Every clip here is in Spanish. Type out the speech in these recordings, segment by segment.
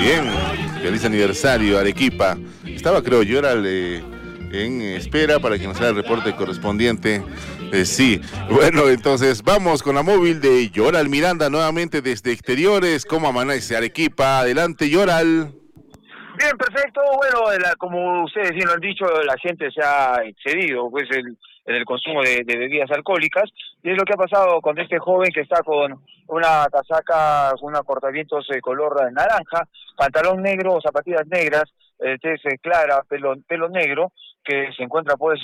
bien. Feliz aniversario, Arequipa. Estaba, creo yo, era en espera para que nos haga el reporte correspondiente. Sí, bueno, entonces vamos con la móvil de Yoral Miranda nuevamente desde exteriores. ¿Cómo amanece Arequipa? Adelante, Yoral. Bien, perfecto. Bueno, como ustedes bien lo han dicho, la gente se ha excedido pues en el consumo de bebidas alcohólicas, y es lo que ha pasado con este joven que está con una casaca, con una cortavientos color naranja, pantalón negro, zapatillas negras, tez clara, pelo negro, que se encuentra pues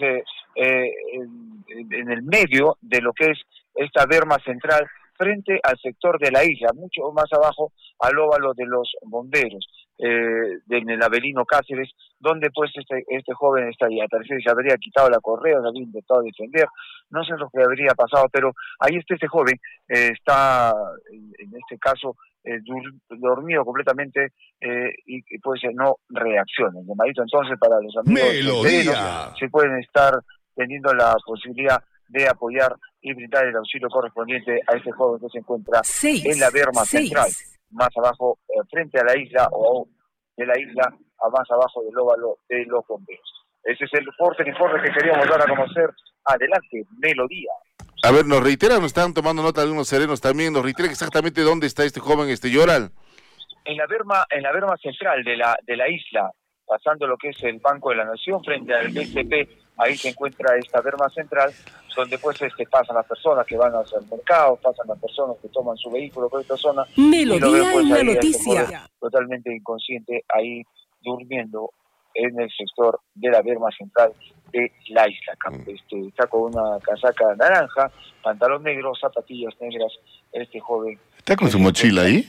en el medio de lo que es esta berma central, frente al sector de la isla, mucho más abajo al óvalo de los bomberos, en el Avelino Cáceres, donde pues este joven estaría, al parecer se habría quitado la correa, se habría intentado defender, no sé lo que habría pasado, pero ahí está este joven, está en este caso dormido completamente, y pues no reacciona. Llamadito entonces para los amigos serenos, se pueden estar teniendo la posibilidad de apoyar y brindar el auxilio correspondiente a este joven que se encuentra en la berma central, más abajo, frente a la isla, o de la isla a más abajo del óvalo de los bomberos. Ese es el informe que queríamos dar a conocer. Adelante, Melodía. A ver, nos reitera, nos están tomando nota de unos serenos también, nos reitera exactamente dónde está este joven, Yoral. En la berma central de la isla, pasando lo que es el Banco de la Nación, frente al BCP, ahí se encuentra esta berma central, donde pues pasan las personas que van hacia el mercado, pasan las personas que toman su vehículo por esta zona. Melodía pues, en la noticia. Totalmente inconsciente, ahí durmiendo en el sector de la berma central de la isla. Está con una casaca naranja, pantalón negro, zapatillas negras, este joven. ¿Está con su mochila ahí?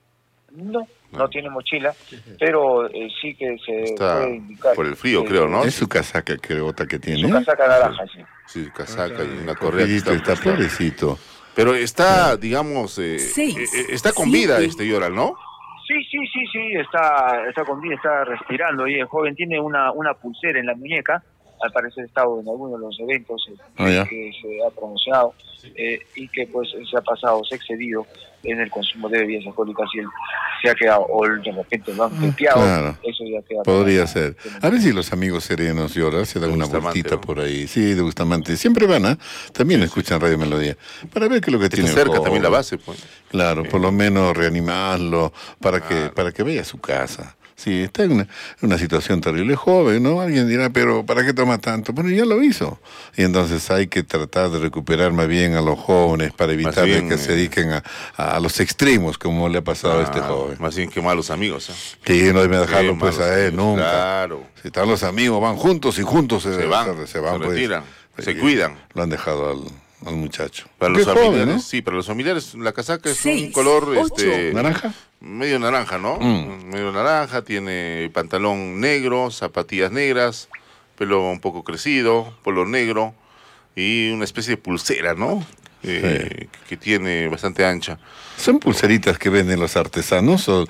No tiene mochila, pero sí que se está puede indicar. Por el frío, creo, ¿no? Es su casaca, creo, que tiene. Su casaca naranja, sí. Sí, casaca y una correa. Está pobrecito. Pero está, digamos, está con vida Yoral, ¿no? Sí, está con vida, está respirando, y el joven tiene una pulsera en la muñeca. Al parecer ha estado en alguno de los eventos que se ha promocionado, y que pues se ha pasado, se ha excedido en el consumo de bebidas alcohólicas, y él se ha quedado, o de repente lo han golpeado. Claro. Eso ya queda. Podría ser. A ver si los amigos serenos Yoral se dan una vueltita, ¿no? Por ahí. Sí, de Bustamante. Siempre van, también escuchan Radio Melodía, para ver qué es lo que tiene. Cerca también la base, pues. Claro, por lo menos reanimarlo, para que vaya a su casa. Sí, está en una situación terrible, joven, ¿no? Alguien dirá, pero ¿para qué toma tanto? Bueno, ya lo hizo. Y entonces hay que tratar de recuperar más bien a los jóvenes para evitar que se dediquen a los extremos, como le ha pasado a este joven. Más bien que malos amigos, Sí, no debe dejarlo pues a él, nunca. Claro. Si están los amigos, van juntos y juntos se van, se retiran, se cuidan. Lo han dejado al muchacho. Para los familiares, joven, ¿no? Sí, para los familiares la casaca es un color ¿naranja? Medio naranja, ¿no? Medio naranja, tiene pantalón negro, zapatillas negras, pelo un poco crecido, polo negro y una especie de pulsera, ¿no? Que tiene bastante ancha. ¿Son pulseritas que venden los artesanos o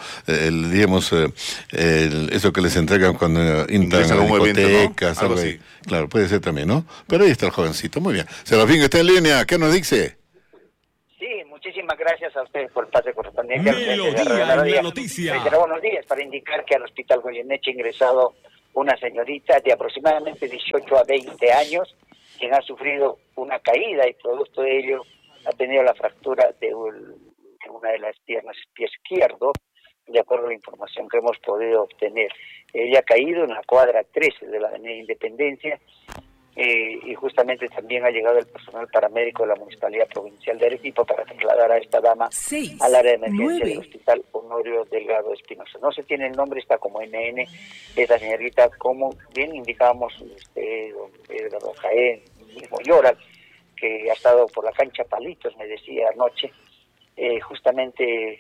eso que les entregan cuando entran a discotecas? Algo así. Claro, puede ser también, ¿no? Pero ahí está el jovencito, muy bien. Serafín está en línea, ¿qué nos dice? Sí, muchísimas gracias a ustedes por el pase correspondiente. Melodía, la noticia. Buenos días, para indicar que al Hospital Goyeneche ha ingresado una señorita de aproximadamente 18 a 20 años, quien ha sufrido una caída y producto de ello ha tenido la fractura de una de las piernas, pie izquierdo, de acuerdo a la información que hemos podido obtener. Ella ha caído en la cuadra 13 de la Avenida Independencia, y justamente también ha llegado el personal paramédico de la Municipalidad Provincial de Arequipa para trasladar a esta dama al área de emergencia del Hospital Honorio Delgado Espinosa. No se tiene el nombre, está como NN, esta señorita, como bien indicábamos, don Pedro Jaén, mismo Yoral, que ha estado por la cancha Palitos, me decía anoche, justamente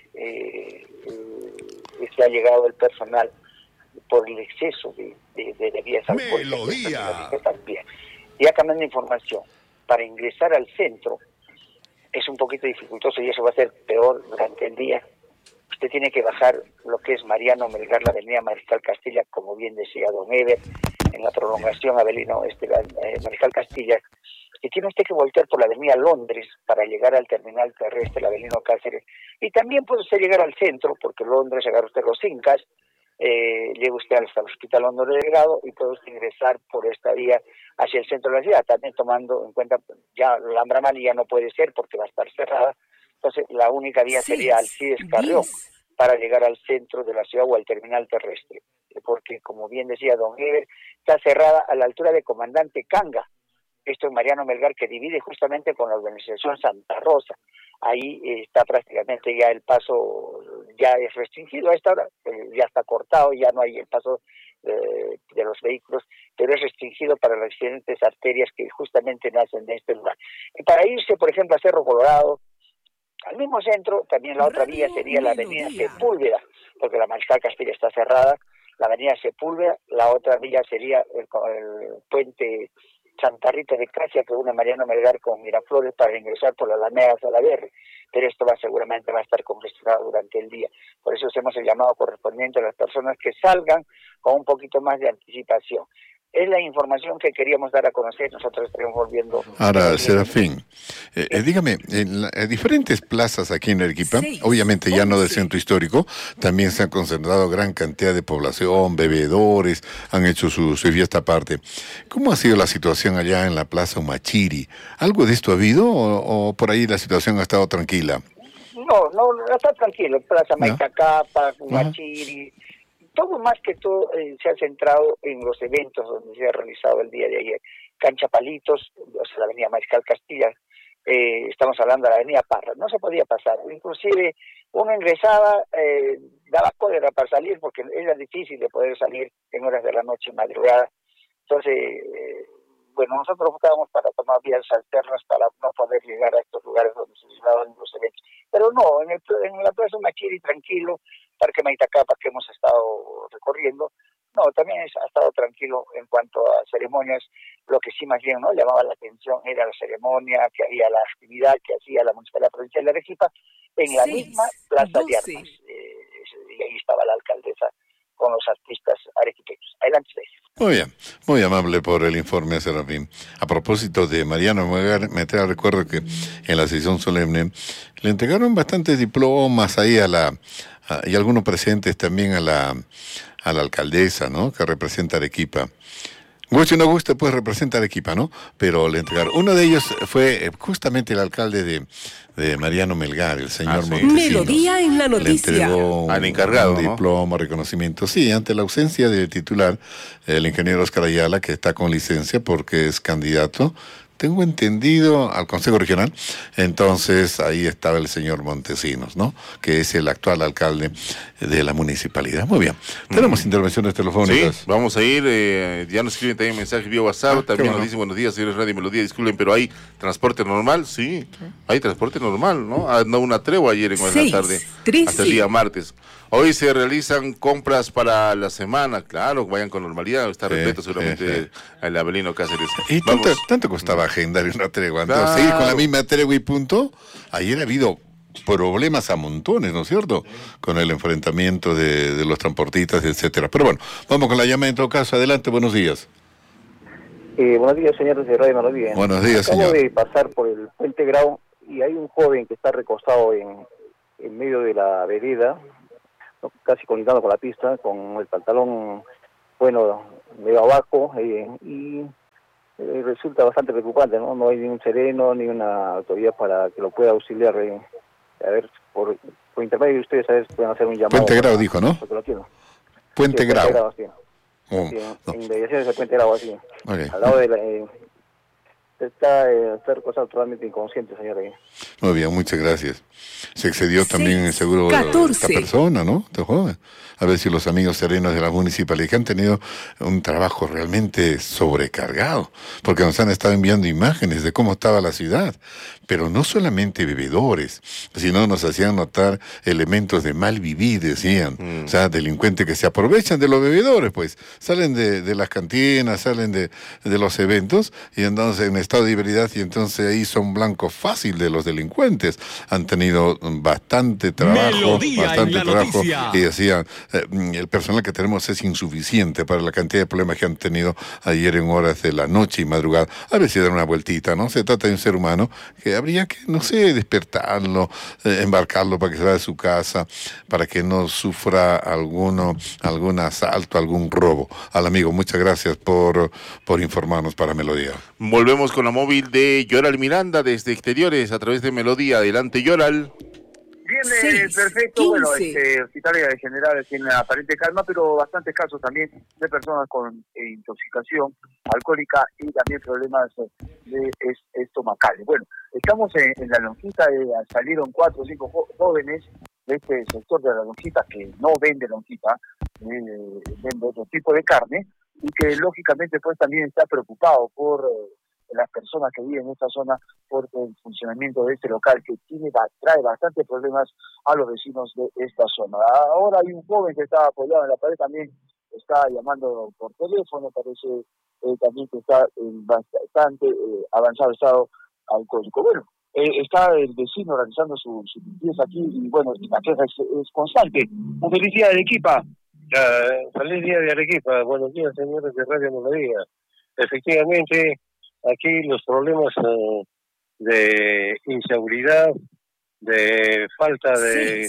ha llegado el personal por el exceso de bebidas alcohólicas. También. Ya cambiando de información, para ingresar al centro es un poquito dificultoso y eso va a ser peor durante el día. Usted tiene que bajar lo que es Mariano Melgar, la avenida Mariscal Castilla, como bien decía don Eber, en la prolongación Avelino Mariscal Castilla, que tiene usted que voltear por la avenida Londres para llegar al terminal terrestre, la avenida Cáceres, y también puede usted llegar al centro, porque Londres agarra usted los Incas, llega usted hasta el Hospital Honorio Delgado y puede usted ingresar por esta vía hacia el centro de la ciudad, también tomando en cuenta, ya la Ambramani ya no puede ser porque va a estar cerrada, entonces la única vía sería Alcides Carrión para llegar al centro de la ciudad o al terminal terrestre, porque como bien decía don Eber, está cerrada a la altura de Comandante Canga, esto es Mariano Melgar, que divide justamente con la organización Santa Rosa. Ahí está prácticamente ya el paso, ya es restringido a esta hora, ya está cortado, ya no hay el paso de los vehículos, pero es restringido para las diferentes arterias que justamente nacen de este lugar. Y para irse, por ejemplo, a Cerro Colorado, al mismo centro, también la otra vía sería la avenida Sepúlveda, porque la Mariscal Castilla está cerrada, la avenida Sepúlveda, la otra vía sería el puente Santa Rita de Casia, que une Mariano Melgar con Miraflores para ingresar por la Alameda Salaverry, pero esto seguramente va a estar congestionado durante el día. Por eso hacemos el llamado correspondiente a las personas que salgan con un poquito más de anticipación. Es la información que queríamos dar a conocer, nosotros estaremos volviendo. Ahora, Serafín, dígame, en diferentes plazas aquí en Arequipa, obviamente ya no del centro histórico, también se han concentrado gran cantidad de población, bebedores, han hecho su fiesta aparte. ¿Cómo ha sido la situación allá en la Plaza Humachiri? ¿Algo de esto ha habido o por ahí la situación ha estado tranquila? No está tranquilo, Plaza Maitacapa, Humachiri. Todo más que todo se ha centrado en los eventos donde se ha realizado el día de ayer. Cancha Palitos, o sea, la avenida Mariscal Castilla, estamos hablando de la avenida Parra, no se podía pasar. Inclusive uno ingresaba, daba cólera para salir porque era difícil de poder salir en horas de la noche, madrugada. Entonces, bueno, nosotros buscábamos para tomar vías alternas para no poder llegar a estos lugares donde se llevaban los eventos. Pero no, en la Plaza Humachiri tranquilo, Parque Maitacapa que hemos estado recorriendo, no, también ha estado tranquilo en cuanto a ceremonias. Lo que sí más bien no llamaba la atención era la ceremonia que había, la actividad que hacía la Municipalidad Provincial de Arequipa en la misma Plaza de Armas. Y ahí estaba la alcaldesa con los artistas arequipeños. Adelante, Sergio. Muy bien, muy amable por el informe, Serafín. A propósito de Mariano Melgar, me trae recuerdo que en la sesión solemne le entregaron bastantes diplomas ahí y algunos presentes también a la alcaldesa, ¿no? Que representa Arequipa. Guste o no guste, pues representa Arequipa, ¿no? Pero le entregaron. Uno de ellos fue justamente el alcalde de Mariano Melgar, el señor Montesinos. Melodía en la noticia. Le entregó al encargado, un diploma, reconocimiento. Sí, ante la ausencia del titular, el ingeniero Oscar Ayala, que está con licencia porque es candidato, tengo entendido, al Consejo Regional. Entonces ahí estaba el señor Montesinos, ¿no? Que es el actual alcalde de la municipalidad. Muy bien. Tenemos intervenciones telefónicas. Sí, vamos a ir, ya nos escriben también mensajes vía WhatsApp, también nos dicen buenos días, señores Radio Melodía, disculpen, pero ¿hay transporte normal? Sí, hay transporte normal, ¿no? No una tregua ayer en la tarde, hasta el día martes. Hoy se realizan compras para la semana, claro, vayan con normalidad, está repleto seguramente el Avelino Cáceres. ¿Y tanto costaba agendar una tregua? Entonces, Claro. seguir con la misma tregua y punto. Ayer ha habido problemas a montones, ¿no es cierto? Con el enfrentamiento de los transportistas, etcétera. Pero bueno, vamos con la llamada en todo caso. Adelante, buenos días. Buenos días, señores de Radio Melodía. Buenos días, Acabo señor. de pasar por el Puente Grau y hay un joven que está recostado en medio de la vereda, ¿no? Casi colindando con la pista, con el pantalón, bueno, medio abajo, y resulta bastante preocupante, ¿no? No hay ni un sereno ni una autoridad para que lo pueda auxiliar. A ver, por intermedio de ustedes, a ver si pueden hacer un llamado. Puente Grau dijo, ¿no? Porque lo tienen. Puente Sí, Grau. Puente Grau, sí. Oh, Sí, no. en inmediaciones del Puente Grau, así. Ok. Al lado de la... está recostado totalmente inconsciente, señor. Muy bien, muchas gracias. Se excedió también seguro 14. esta persona, ¿no? Este joven. A ver si los amigos serenos de la municipalidad que han tenido un trabajo realmente sobrecargado, porque nos han estado enviando imágenes de cómo estaba la ciudad, pero no solamente bebedores, sino nos hacían notar elementos de mal vivir, decían. O sea, delincuentes que se aprovechan de los bebedores, pues. Salen de las cantinas, salen de los eventos, y entonces en estado de ebriedad, y entonces ahí son blanco fácil de los delincuentes. Han tenido bastante trabajo, y decían, el personal que tenemos es insuficiente para la cantidad de problemas que han tenido ayer en horas de la noche y madrugada. A ver si dan una vueltita, ¿no? Se trata de un ser humano que habría que, no sé, despertarlo, embarcarlo para que se vaya de su casa, para que no sufra algún asalto, algún robo. Al amigo, muchas gracias por informarnos para Melodía. Volvemos con la móvil de Yoral Miranda desde exteriores a través de Melodía. Adelante, Yoral. Bien, perfecto. 15. Bueno, hospitales generales tienen aparente calma, pero bastantes casos también de personas con intoxicación alcohólica y también problemas estomacales. Bueno, estamos en la Lonjita, salieron 4 o 5 jóvenes de este sector de la Lonjita que no vende lonjita, vende otro tipo de carne, y que lógicamente pues también está preocupado por las personas que viven en esta zona por el funcionamiento de este local que trae bastantes problemas a los vecinos de esta zona. Ahora hay un joven que está apoyado en la pared, también está llamando por teléfono, parece también que está en bastante avanzado estado alcohólico. Bueno, está el vecino realizando su limpieza aquí y bueno, la queja es constante. Un feliz día de Arequipa. Feliz día de Arequipa. Buenos días, señores de Radio Melodía. Efectivamente, aquí los problemas de inseguridad, de falta de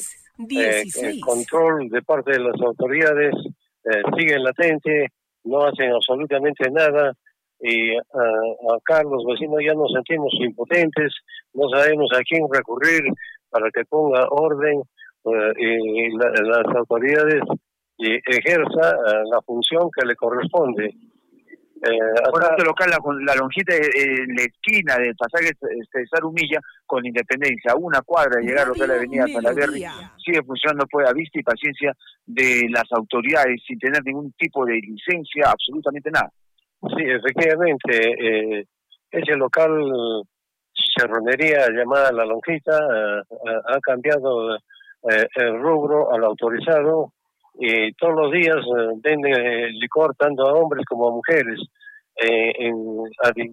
control de parte de las autoridades siguen latentes, no hacen absolutamente nada, y acá los vecinos ya nos sentimos impotentes, no sabemos a quién recurrir para que ponga orden y las autoridades ejerza la función que le corresponde. Bueno, este local, la Lonjita, en la esquina del pasaje Sarumilla con Independencia, a una cuadra de llegar a la avenida Salaverry, sigue funcionando pues a vista y paciencia de las autoridades sin tener ningún tipo de licencia, absolutamente nada. Sí, efectivamente, ese local, charronería llamada La Lonjita, ha cambiado el rubro al autorizado, y todos los días venden licor tanto a hombres como a mujeres. En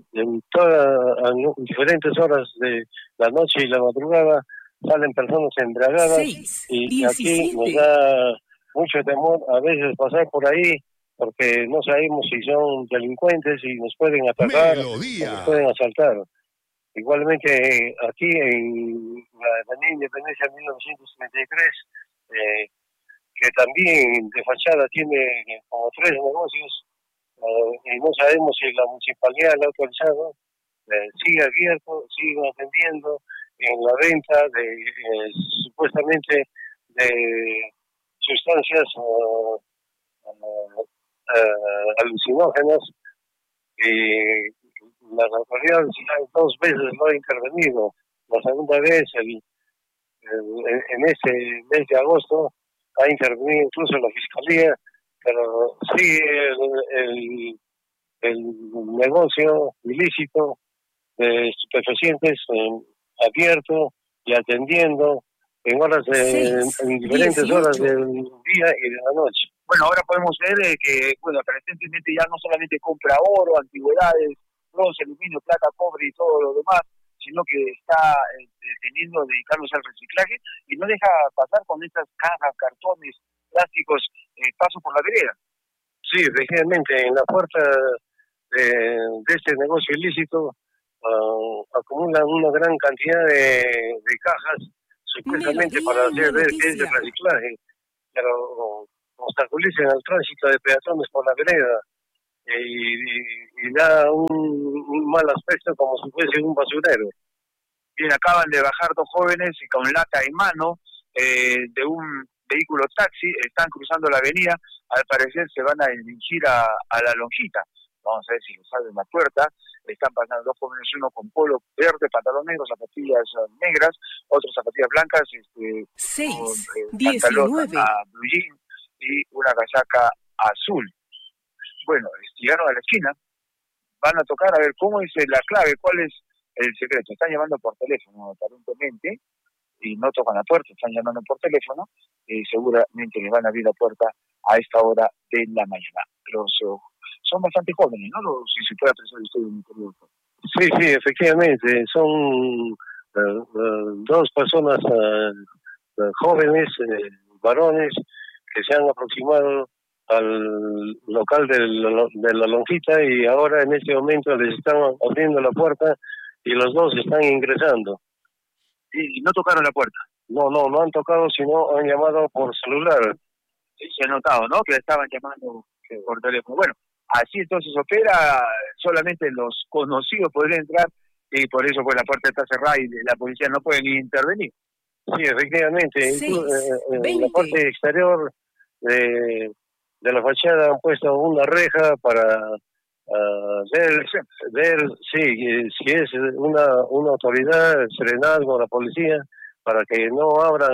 diferentes horas de la noche y la madrugada salen personas embriagadas, y aquí nos da mucho temor a veces pasar por ahí porque no sabemos si son delincuentes y nos pueden atacar o nos pueden asaltar. Igualmente aquí en la Avenida Independencia 1933, que también de fachada tiene como 3 negocios, y no sabemos si la municipalidad le ha autorizado, sigue abierto, sigue atendiendo en la venta de supuestamente de sustancias alucinógenas, y las autoridades ya 2 veces lo han intervenido. La segunda vez en este mes de agosto ha intervenido incluso la fiscalía, pero sigue el negocio ilícito de estupefacientes abierto y atendiendo en horas en diferentes horas del día y de la noche. Bueno, ahora podemos ver que, bueno, aparentemente ya no solamente compra oro, antigüedades, bronce, aluminio, plata, cobre y todo lo demás, sino que está teniendo dedicarnos al reciclaje y no deja pasar con estas cajas, cartones, plásticos, paso por la vereda. Sí, efectivamente, en la puerta de este negocio ilícito acumulan una gran cantidad de cajas, supuestamente para hacer ese reciclaje, pero obstaculizan el tránsito de peatones por la vereda y da un mal aspecto como si fuese un basurero. Bien, acaban de bajar 2 jóvenes y con lata en mano de un vehículo taxi, están cruzando la avenida, al parecer se van a dirigir a la Lonjita. Vamos a ver si les abren la puerta. Están pasando 2 jóvenes, uno con polo verde, pantalón negro, zapatillas negras, otros zapatillas blancas, pantalón blue jean y una casaca azul. Bueno, llegaron a la esquina, van a tocar a ver cómo es la clave, cuál es el secreto. Están llamando por teléfono, aparentemente, y no tocan la puerta, están llamando por teléfono, y seguramente les van a abrir la puerta a esta hora de la mañana. Son bastante jóvenes, ¿no? Si se puede apreciar usted en el interior. Sí, efectivamente, son dos personas jóvenes, varones, que se han aproximado al local de la lonjita y ahora en este momento les están abriendo la puerta y los dos están ingresando. ¿Y no tocaron la puerta? No han tocado, sino han llamado por celular. Se ha notado, ¿no? Que estaban llamando por teléfono. Bueno, así entonces opera, solamente los conocidos podrían entrar y por eso pues la puerta está cerrada y la policía no puede ni intervenir. Sí, efectivamente. En la parte exterior de la fachada han puesto una reja para ver si es una autoridad, el serenazgo, la policía, para que no abran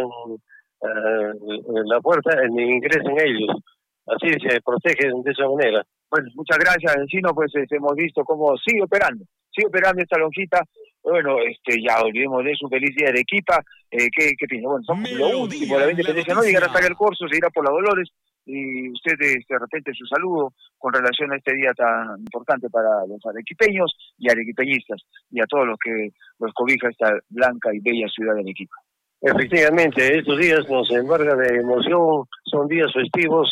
la puerta ni ingresen ellos. Así se protegen de esa manera. Bueno, muchas gracias, Encino, pues hemos visto cómo sigue operando esta lonjita. Bueno, ya olvidemos de su feliz día de Arequipa. ¿Qué piensa? Bueno, somos lo último, la independencia no llegará hasta el Corso, se irá por la Dolores, y usted de repente su saludo con relación a este día tan importante para los arequipeños y arequipeñistas, y a todos los que los cobija esta blanca y bella ciudad de Arequipa. Efectivamente, estos días nos embarga de emoción, son días festivos.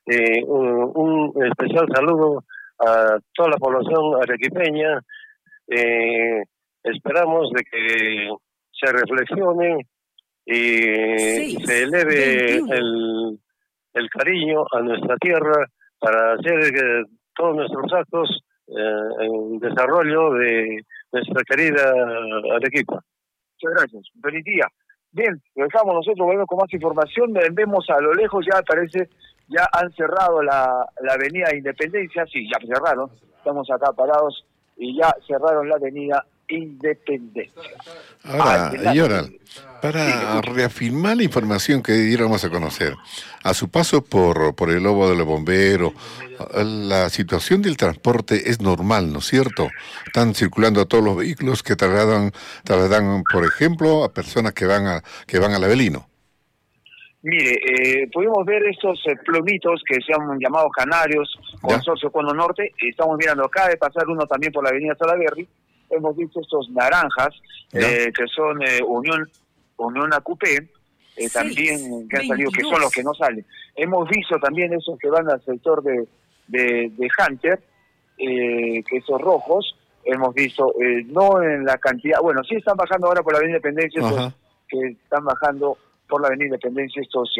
Un especial saludo a toda la población arequipeña. Esperamos de que se reflexione y se eleve el cariño a nuestra tierra para hacer todos nuestros actos en desarrollo de nuestra querida Arequipa. Muchas gracias. Feliz día. Bien, lo dejamos nosotros, volvemos con más información. Vemos a lo lejos, ya han cerrado la avenida Independencia. Sí, ya cerraron. Estamos acá parados y ya cerraron la avenida Independencia. Ahora, Yoral, para reafirmar la información que diéramos a conocer, a su paso por el Lobo de los Bomberos, la situación del transporte es normal, ¿no es cierto? Están circulando todos los vehículos que trasladan, por ejemplo, a personas que van al Avelino. Mire, pudimos ver estos plomitos que se han llamado canarios, Consorcio Cono Norte. Estamos mirando, acaba de pasar uno también por la avenida Salaberry. Hemos visto estos naranjas, que son Unión Acupé, también que han salido, que son los que no salen. Hemos visto también esos que van al sector de Hunter, que esos rojos. Hemos visto, no en la cantidad, bueno, sí están bajando ahora por la avenida Independencia, estos que están bajando por la avenida Independencia, estos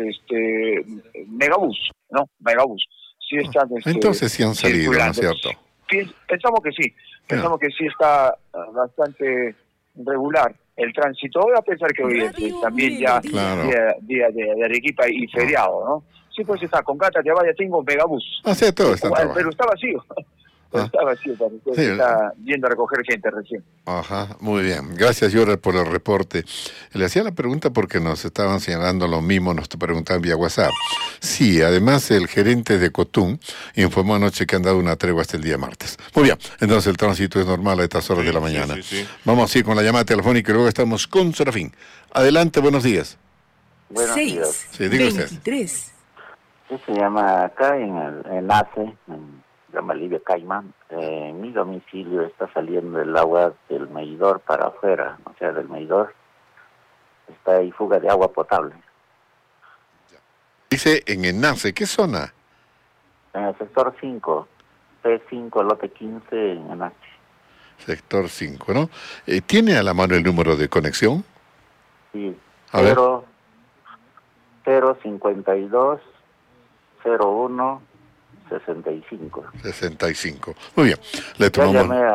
megabús, ¿no? Megabús. Sí están, entonces sí han salido, ¿no es cierto? Pensamos que sí. Pensamos que sí está bastante regular el tránsito, a pesar que hoy es también ya día de Arequipa y feriado, ¿no? Sí, pues está, con Cata, te vaya, tengo megabús. Todo está pero está vacío. Está vacío, parece. Está yendo a recoger gente recién. Ajá, muy bien. Gracias, Yoral, por el reporte. Le hacía la pregunta porque nos estaban señalando lo mismo, nos preguntaban vía WhatsApp. Sí, además el gerente de Cotún informó anoche que han dado una tregua hasta el día martes. Muy bien, entonces el tránsito es normal a estas horas de la mañana. Sí. Vamos así con la llamada telefónica y luego estamos con Serafín. Adelante, buenos días. Buenos días. Sí, diga usted. 23. Se llama acá en ACE, llama Livia Caimán. Mi domicilio está saliendo el agua del medidor para afuera, o sea, del medidor. Está ahí fuga de agua potable. Dice en Enlace, ¿qué zona? En el sector 5, P5, lote 15, en Enlace. Sector 5, ¿no? ¿Tiene a la mano el número de conexión? Sí, a ver. 052 01 65. Muy bien, le tomamos...